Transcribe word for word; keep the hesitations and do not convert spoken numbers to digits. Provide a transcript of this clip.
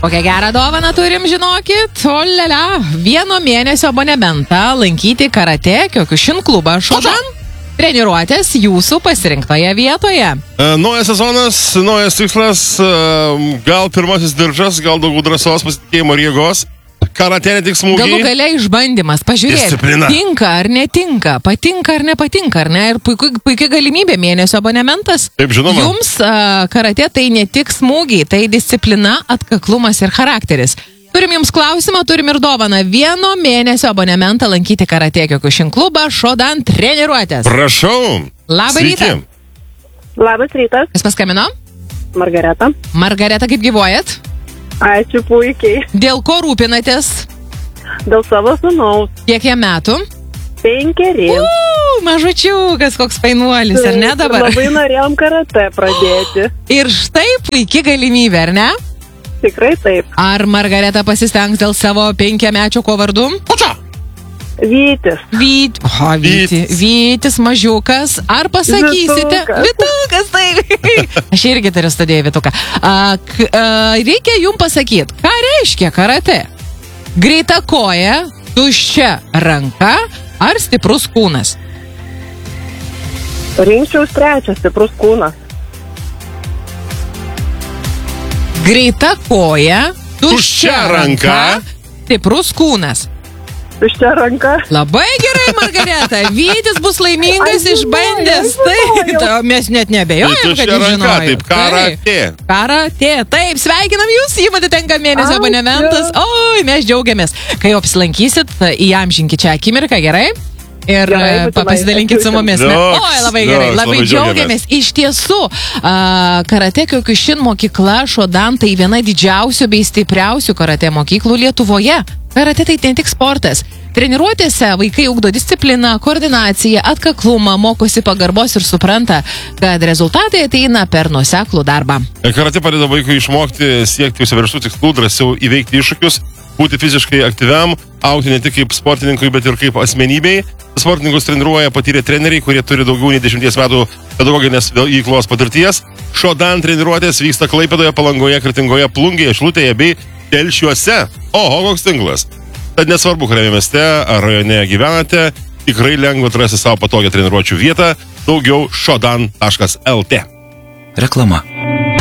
Kokią gerą dovaną turim, žinokit? Olele, vieno mėnesio abonementą lankyti karate Kyokushin klubą Shodan. Treniruotės jūsų pasirinktoje vietoje. E, naujas sezonas, naujas tikslas, e, gal pirmasis diržas, gal daugiau drąsos, pasitikėjimo ir jėgos. Karate ne tik smūgiai. Galų galia išbandymas, pažiūrėti, Disciplina. tinka ar netinka, patinka ar nepatinka, ar ne, ir puikia, puikia galimybė mėnesio abonementas. Taip, žinoma. Jums uh, karate tai ne tik smūgiai, tai disciplina, atkaklumas ir charakteris. Turim jums klausimą, turim ir dovaną. Vieno mėnesio abonementą lankyti karate Kyokushin klubą Shodan treniruotės. Prašau. Labą Sveiki. rytą. Labas rytas, Kas paskambino? Margareta. Margareta, kaip gyvuojat? Ačiū puikiai. Dėl ko rūpinatės? Dėl savo sūnaus. Kiek jam metų? Penkeri. Uuu, mažučiukas, koks painuolis, ar ne dabar? Labai norėjom karate pradėti. Ir štai puikia galimybė, ar ne? Tikrai taip. Ar Margareta pasistengs dėl savo penkiamečio ko vardu? Vytis. Vyt... O, Vyti. Vytis. Vytis, mažiukas. Ar pasakysite? Vytukas. Vytukas, taip. Aš irgi turiu studiją Vytuką. A, k, a, reikia jums pasakyti, ką reiškia karate? Greita koja, tuščia ranka ar stiprus kūnas? Rinkčiaus trečias stiprus kūnas. Greita koja, tuščia Tuščia ranka, ranka, stiprus kūnas. Tuščia ranka. Labai gerai, Margareta. Vytis bus laimingas, Aš žinojau, išbandęs. aš žinojau. Tai, mes net nebejojam, kad tuščia jūs ranka, žinojot. taip, karate. Taip, karate. Taip, sveikinam jūs, įmate tenka mėnesio Ačiū. abonementas. Oi, mes džiaugiamės. Kai jau apsilankysit, įamžinkit čia akimirką, gerai? Ir Gerai, e, būtinai, pasidalinkit su atsiųsim. mumis. Ne? Joks, Oi, labai gerai, joks, labai labai džiaugiamės. Iš tiesų, a, karate Kyokushin mokykla Shodan tai viena didžiausių bei stipriausių karate mokyklų Lietuvoje. Karate tai ne tik sportas. Treniruotėse vaikai ugdo discipliną, koordinaciją, atkaklumą, mokosi pagarbos ir supranta, kad rezultatai ateina per nuoseklų darbą. Karate padeda vaikui išmokti siekti užsibrėžtų tikslų, drąsiau įveikti iššūkius, būti fiziškai aktyviam, augti ne tik kaip sportininkui, bet ir kaip asmenybei. Sportininkus treniruoja patyrę treneriai, kurie turi daugiau nei dešimties metų pedagoginės veiklos patirties. Shodan treniruotės vyksta Klaipėdoje, Palangoje, Kretingoje, Plungėje, Šilutėje bei Telšiuose. Oho, koks tinklas. Tad nesvarbu, kuriame mieste ar rajone gyvenate, tikrai lengva atrasti savo patogią treniruočių vietą. Daugiau shodan taškas lt. Reklama.